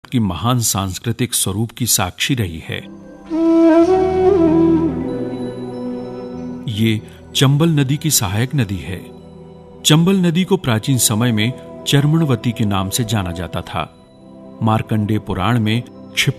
की महान सांस्कृतिक स्वरूप की साक्षी रही है। ये चंबल नदी की सहायक नदी है। चंबल नदी को प्राचीन समय में चर्मणवती के नाम से जाना जाता था। मार्कंडेय पुराण में